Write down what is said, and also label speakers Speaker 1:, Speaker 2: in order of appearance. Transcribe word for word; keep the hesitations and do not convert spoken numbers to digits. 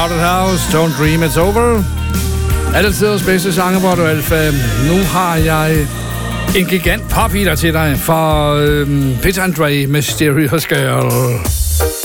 Speaker 1: Crowded House, Don't Dream It's Over. Alle tiders bedste sange, hvor du Alfa. Nu har jeg en gigant pop-hitter til dig fra øhm, Peter Andre, Mysterious Girl.